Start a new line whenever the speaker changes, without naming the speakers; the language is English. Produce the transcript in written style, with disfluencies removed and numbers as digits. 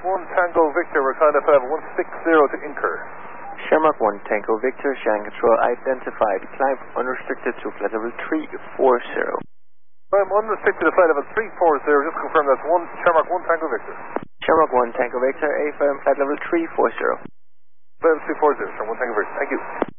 1 Tango Victor, we're kind of 160 to Incur.
Shamrock 1 Tango Victor, Shannon Control identified. Climb unrestricted to flight level 340.
I'm unrestricted to flight level 340, just confirm that's Shamrock 1 Tango Victor.
Shamrock 1 Tango Victor, AFM flight level 340.
Flight level 340, Shamrock 1 Tango Victor, thank you.